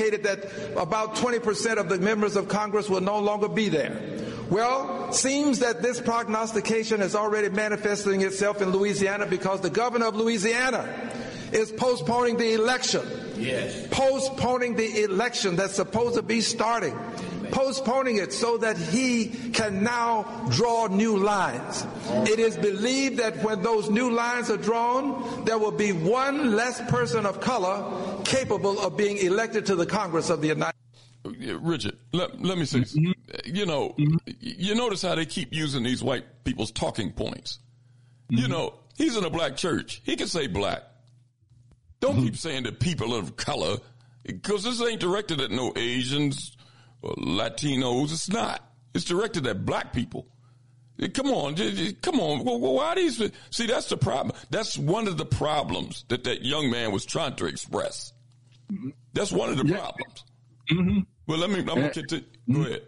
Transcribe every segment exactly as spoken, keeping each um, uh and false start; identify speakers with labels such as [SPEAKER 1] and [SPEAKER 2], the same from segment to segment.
[SPEAKER 1] indicated that about twenty percent of the members of Congress will no longer be there. Well, seems that this prognostication is already manifesting itself in Louisiana because the governor of Louisiana is postponing the election. Yes. Postponing the election that's supposed to be starting. Postponing it so that he can now draw new lines. It is believed that when those new lines are drawn, there will be one less person of color capable of being elected to the Congress of the United States.
[SPEAKER 2] Richard, let, let me say, mm-hmm. you know, mm-hmm. you notice how they keep using these white people's talking points. Mm-hmm. You know, he's in a black church. He can say black. Don't mm-hmm. keep saying the people of color, because this ain't directed at no Asians or Latinos. It's not. It's directed at black people. Come on, come on. Why these? See, that's the problem. That's one of the problems that that young man was trying to express. Mm-hmm. That's one of the yeah. problems. Mm-hmm. Well, let me, I'm going to continue. Go ahead.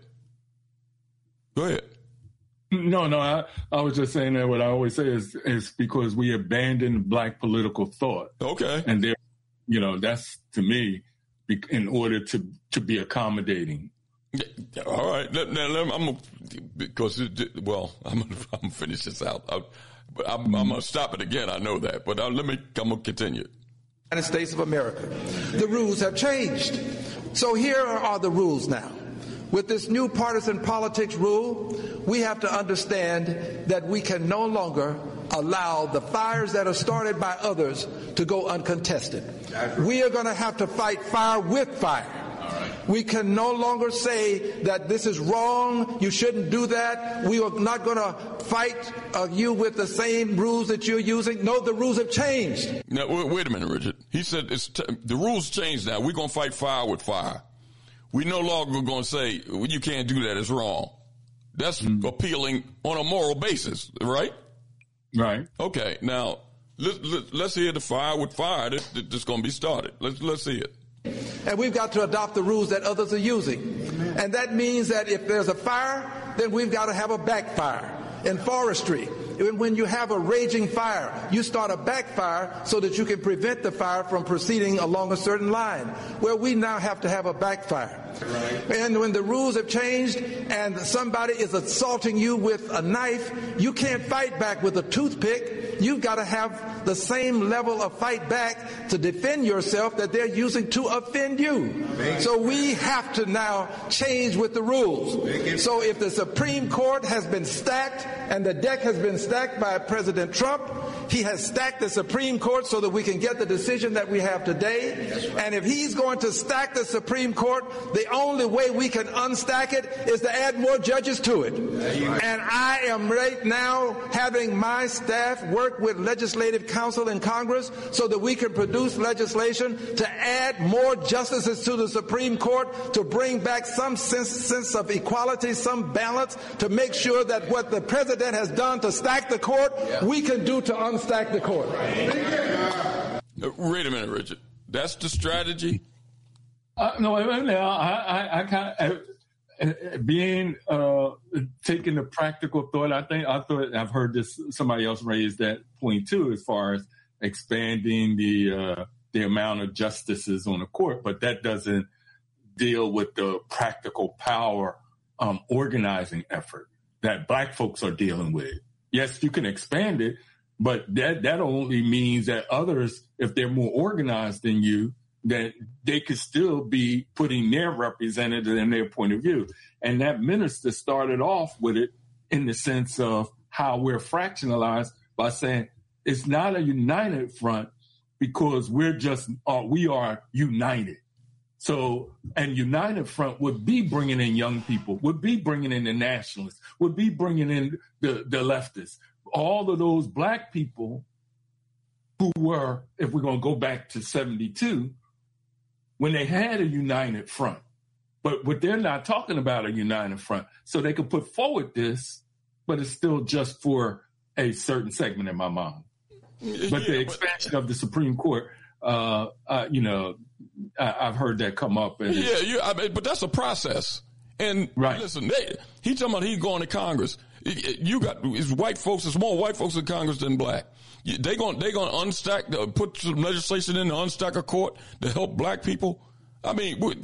[SPEAKER 2] Go ahead.
[SPEAKER 3] No, no, I, I was just saying that what I always say is, is because we abandoned black political thought.
[SPEAKER 2] Okay.
[SPEAKER 3] And there, you know, that's to me, in order to, to be accommodating.
[SPEAKER 2] Yeah, all right. Now, now, I'm because, it, well, I'm going to finish this out. I, but I'm, mm-hmm. I'm going to stop it again. I know that. But uh, let me, I'm going to continue.
[SPEAKER 1] United States of America. The rules have changed. So here are the rules now. With this new partisan politics rule, we have to understand that we can no longer allow the fires that are started by others to go uncontested. We are going to have to fight fire with fire. We can no longer say that this is wrong, you shouldn't do that. We are not going to fight uh, you with the same rules that you're using. No, the rules have changed.
[SPEAKER 2] Now, wait, wait a minute, Richard. He said it's t- the rules changed now. We're going to fight fire with fire. We no longer going to say, well, you can't do that, it's wrong. That's mm-hmm. appealing on a moral basis, right?
[SPEAKER 3] Right.
[SPEAKER 2] Okay, now, let, let, let's hear the fire with fire that, that, that's going to be started. Let's, let's see it.
[SPEAKER 1] And we've got to adopt the rules that others are using. And that means that if there's a fire, then we've got to have a backfire. In forestry, when you have a raging fire, you start a backfire so that you can prevent the fire from proceeding along a certain line. Well, we now have to have a backfire. Right. And when the rules have changed and somebody is assaulting you with a knife, you can't fight back with a toothpick. You've got to have the same level of fight back to defend yourself that they're using to offend you. So we have to now change with the rules. So if the Supreme Court has been stacked and the deck has been stacked by President Trump, he has stacked the Supreme Court so that we can get the decision that we have today. And if he's going to stack the Supreme Court, the only way we can unstack it is to add more judges to it. And I am right now having my staff work with Legislative Council in Congress so that we can produce legislation to add more justices to the Supreme Court, to bring back some sense, sense of equality, some balance, to make sure that what the president has done to stack the court, yeah. we can do to unstack the court.
[SPEAKER 2] Wait a minute, Richard. That's the strategy?
[SPEAKER 3] Uh, no, I, I, I kind of, uh, being, uh, taking the practical thought, I think, I thought, I've heard this, somebody else raise that point too, as far as expanding the, uh, the amount of justices on the court, but that doesn't deal with the practical power, um, organizing effort that black folks are dealing with. Yes, you can expand it, but that, that only means that others, if they're more organized than you, that they could still be putting their representative and their point of view. And that minister started off with it in the sense of how we're fractionalized by saying it's not a united front because we're just, uh, we are united. So, and united front would be bringing in young people, would be bringing in the nationalists, would be bringing in the, the leftists. All of those black people who were, if we're going to go back to seventy-two, when they had a united front, but what they're not talking about a united front. So they could put forward this, but it's still just for a certain segment in my mind. But yeah, the expansion but, of the Supreme Court, uh, uh, you know, I, I've heard that come up. And
[SPEAKER 2] yeah, you, I mean, but that's a process. And right. listen, they, he talking about he going to Congress. You got it's white folks. There's more white folks in Congress than black. They going they going to unstack, uh, put some legislation in to unstack a court to help black people. I mean,